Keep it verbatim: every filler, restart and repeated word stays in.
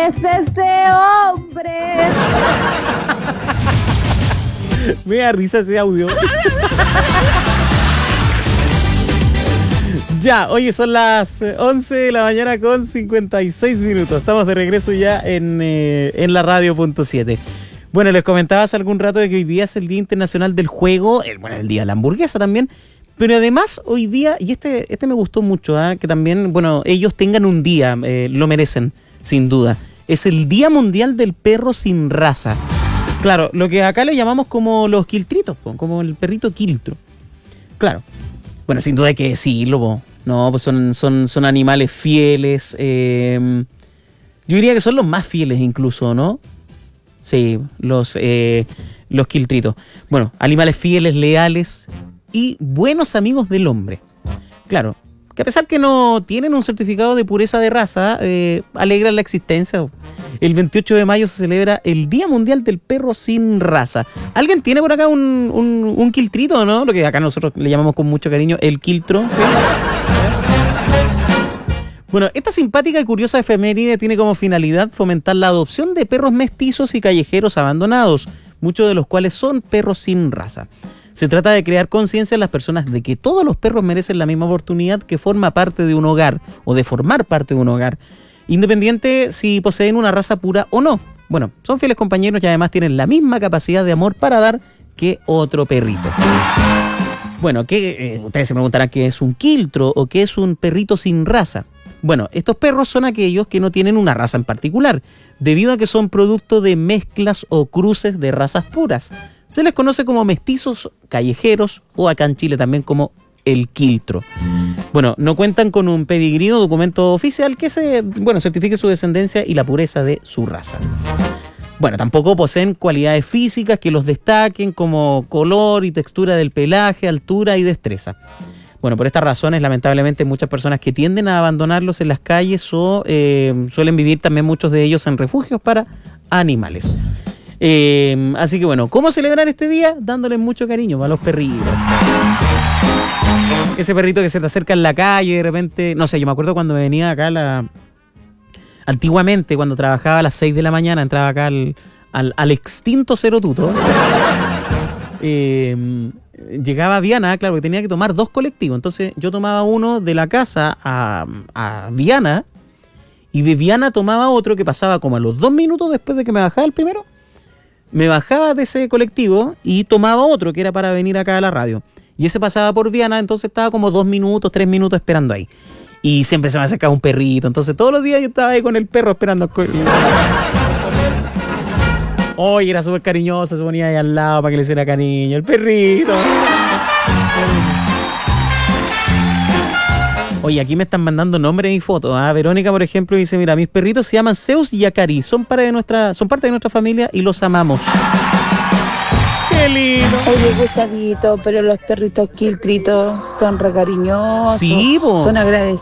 es ese hombre? Me da risa ese audio. Ya, oye, son las once de la mañana con cincuenta y seis minutos. Estamos de regreso ya en, eh, en la radio punto siete. Bueno, les comentaba hace algún rato de que hoy día es el Día Internacional del Juego, el, bueno, el Día de la Hamburguesa también, pero además hoy día, y este, este me gustó mucho, ¿eh? Que también, bueno, ellos tengan un día, eh, lo merecen, sin duda. Es el Día Mundial del Perro Sin Raza. Claro, lo que acá le llamamos como los quiltritos, como el perrito quiltro. Claro. Bueno, sin duda hay que decirlo, po. No, pues son, son, son animales fieles. Eh, yo diría que son los más fieles incluso, ¿no? Sí, los, eh, los quiltritos. Bueno, animales fieles, leales y buenos amigos del hombre. Claro, que a pesar que no tienen un certificado de pureza de raza, eh, alegran la existencia. El veintiocho de mayo se celebra el Día Mundial del Perro Sin Raza. ¿Alguien tiene por acá un, un, un quiltrito, no? Lo que acá nosotros le llamamos con mucho cariño el quiltro, ¿sí? Bueno, esta simpática y curiosa efeméride tiene como finalidad fomentar la adopción de perros mestizos y callejeros abandonados, muchos de los cuales son perros sin raza. Se trata de crear conciencia en las personas de que todos los perros merecen la misma oportunidad que forma parte de un hogar o de formar parte de un hogar, independiente si poseen una raza pura o no. Bueno, son fieles compañeros y además tienen la misma capacidad de amor para dar que otro perrito. Bueno, ¿qué, eh, ustedes se preguntarán qué es un quiltro o qué es un perrito sin raza. Bueno, estos perros son aquellos que no tienen una raza en particular, debido a que son producto de mezclas o cruces de razas puras. Se les conoce como mestizos, callejeros o acá en Chile también como el quiltro. Bueno, no cuentan con un pedigrí o documento oficial que se, bueno, certifique su descendencia y la pureza de su raza. Bueno, tampoco poseen cualidades físicas que los destaquen como color y textura del pelaje, altura y destreza. Bueno, por estas razones, lamentablemente, muchas personas que tienden a abandonarlos en las calles o eh, suelen vivir también muchos de ellos en refugios para animales. Eh, así que bueno, ¿cómo celebrar este día? Dándoles mucho cariño a los perritos. Ese perrito que se te acerca en la calle de repente, no sé, yo me acuerdo cuando venía acá, la... antiguamente cuando trabajaba a las seis de la mañana, entraba acá al, al, al extinto Cero Tuto. Eh, llegaba a Viana, claro, que tenía que tomar dos colectivos. Entonces yo tomaba uno de la casa a, a Viana y de Viana tomaba otro que pasaba como a los dos minutos después de que me bajaba el primero. Me bajaba de ese colectivo y tomaba otro que era para venir acá a la radio. Y ese pasaba por Viana, entonces estaba como dos minutos, tres minutos esperando ahí. Y siempre se me acercaba un perrito. Entonces todos los días yo estaba ahí con el perro esperando. Oye, era súper cariñoso, se ponía ahí al lado para que le hiciera cariño. El perrito. Oye, aquí me están mandando nombres y fotos. ¿Ah? Verónica, por ejemplo, dice, mira, mis perritos se llaman Zeus y Akari. Son, para de nuestra, son parte de nuestra familia y los amamos. ¡Qué lindo! Oye, Gustavito, pero los perritos quiltritos son re cariñosos. Sí, po. Son agradecidos.